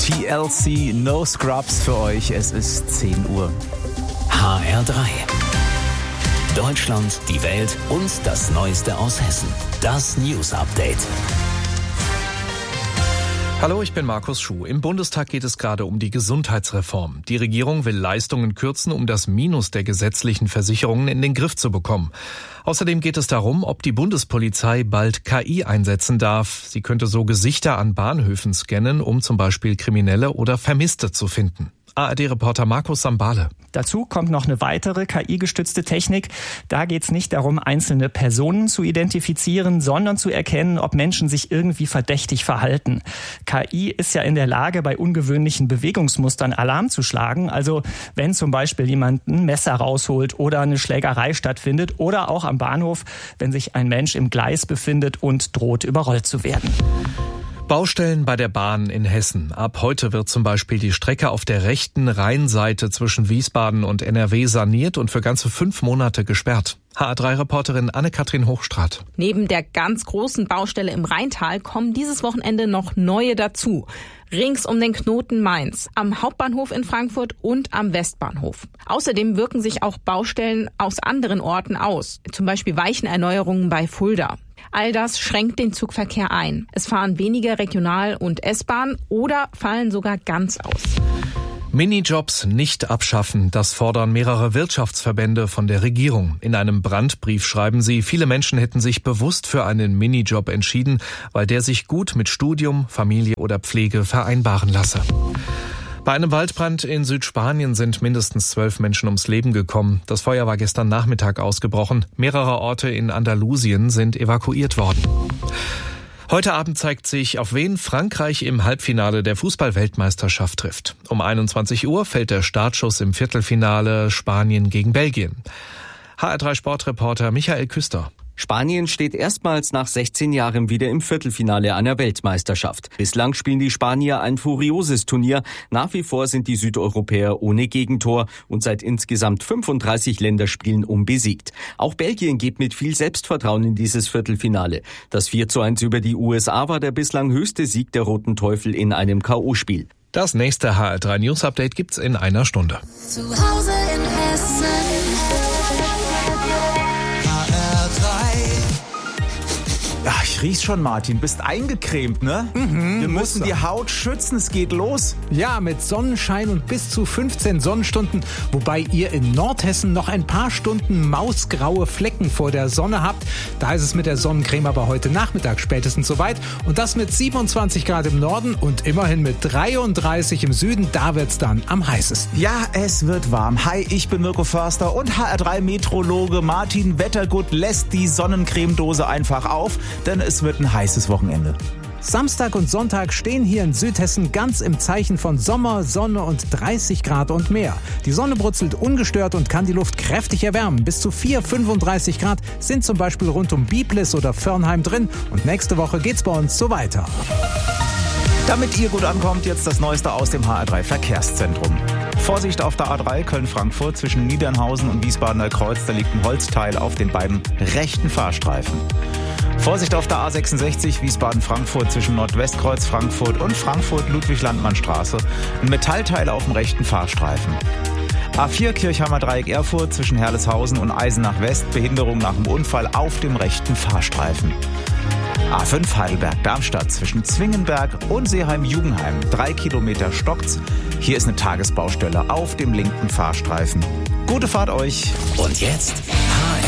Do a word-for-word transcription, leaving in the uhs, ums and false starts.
T L C, No Scrubs für euch. Es ist zehn Uhr. H R drei. Deutschland, die Welt und das Neueste aus Hessen. Das News Update. Hallo, ich bin Markus Schuh. Im Bundestag geht es gerade um die Gesundheitsreform. Die Regierung will Leistungen kürzen, um das Minus der gesetzlichen Versicherungen in den Griff zu bekommen. Außerdem geht es darum, ob die Bundespolizei bald K I einsetzen darf. Sie könnte so Gesichter an Bahnhöfen scannen, um zum Beispiel Kriminelle oder Vermisste zu finden. A R D-Reporter Markus Sambale. Dazu kommt noch eine weitere K I-gestützte Technik. Da geht es nicht darum, einzelne Personen zu identifizieren, sondern zu erkennen, ob Menschen sich irgendwie verdächtig verhalten. K I ist ja in der Lage, bei ungewöhnlichen Bewegungsmustern Alarm zu schlagen. Also wenn zum Beispiel jemand ein Messer rausholt oder eine Schlägerei stattfindet oder auch am Bahnhof, wenn sich ein Mensch im Gleis befindet und droht, überrollt zu werden. Baustellen bei der Bahn in Hessen. Ab heute wird zum Beispiel die Strecke auf der rechten Rheinseite zwischen Wiesbaden und N R W saniert und für ganze fünf Monate gesperrt. H R drei-Reporterin Anne-Kathrin Hochstraat. Neben der ganz großen Baustelle im Rheintal kommen dieses Wochenende noch neue dazu. Rings um den Knoten Mainz, am Hauptbahnhof in Frankfurt und am Westbahnhof. Außerdem wirken sich auch Baustellen aus anderen Orten aus, zum Beispiel Weichenerneuerungen bei Fulda. All das schränkt den Zugverkehr ein. Es fahren weniger Regional- und S-Bahn oder fallen sogar ganz aus. Minijobs nicht abschaffen, das fordern mehrere Wirtschaftsverbände von der Regierung. In einem Brandbrief schreiben sie, viele Menschen hätten sich bewusst für einen Minijob entschieden, weil der sich gut mit Studium, Familie oder Pflege vereinbaren lasse. Bei einem Waldbrand in Südspanien sind mindestens zwölf Menschen ums Leben gekommen. Das Feuer war gestern Nachmittag ausgebrochen. Mehrere Orte in Andalusien sind evakuiert worden. Heute Abend zeigt sich, auf wen Frankreich im Halbfinale der Fußball-Weltmeisterschaft trifft. Um einundzwanzig Uhr fällt der Startschuss im Viertelfinale Spanien gegen Belgien. H R drei Sportreporter Michael Küster. Spanien steht erstmals nach sechzehn Jahren wieder im Viertelfinale einer Weltmeisterschaft. Bislang spielen die Spanier ein furioses Turnier. Nach wie vor sind die Südeuropäer ohne Gegentor und seit insgesamt fünfunddreißig Länderspielen unbesiegt. Auch Belgien geht mit viel Selbstvertrauen in dieses Viertelfinale. Das vier zu eins über die U S A war der bislang höchste Sieg der Roten Teufel in einem K O-Spiel. Das nächste H R drei News Update gibt's in einer Stunde. Zu Hause in Hessen. Ach, ich riech's schon, Martin. Bist eingecremt, ne? Mhm, Wir müssen muss die Haut schützen. Es geht los. Ja, mit Sonnenschein und bis zu fünfzehn Sonnenstunden, wobei ihr in Nordhessen noch ein paar Stunden mausgraue Flecken vor der Sonne habt. Da ist es mit der Sonnencreme aber heute Nachmittag spätestens soweit. Und das mit siebenundzwanzig Grad im Norden und immerhin mit dreiunddreißig im Süden. Da wird's dann am heißesten. Ja, es wird warm. Hi, ich bin Mirko Förster und H R drei Meteorologe Martin Wettergut lässt die Sonnencremedose einfach auf, denn es wird ein heißes Wochenende. Samstag und Sonntag stehen hier in Südhessen ganz im Zeichen von Sommer, Sonne und dreißig Grad und mehr. Die Sonne brutzelt ungestört und kann die Luft kräftig erwärmen. Bis zu vier, fünfunddreißig Grad sind zum Beispiel rund um Biblis oder Förnheim drin. Und nächste Woche geht's bei uns so weiter. Damit ihr gut ankommt, jetzt das Neueste aus dem H R drei Verkehrszentrum. Vorsicht auf der A drei Köln-Frankfurt zwischen Niedernhausen und Wiesbadener Kreuz. Da liegt ein Holzteil auf den beiden rechten Fahrstreifen. Vorsicht auf der A sechsundsechzig Wiesbaden-Frankfurt zwischen Nordwestkreuz Frankfurt und Frankfurt-Ludwig-Landmann-Straße. Ein Metallteil auf dem rechten Fahrstreifen. A vier Kirchheimer Dreieck Erfurt zwischen Herleshausen und Eisenach West. Behinderung nach dem Unfall auf dem rechten Fahrstreifen. A fünf Heidelberg-Darmstadt zwischen Zwingenberg und Seeheim-Jugenheim. Drei Kilometer stockt's. Hier ist eine Tagesbaustelle auf dem linken Fahrstreifen. Gute Fahrt euch. Und jetzt H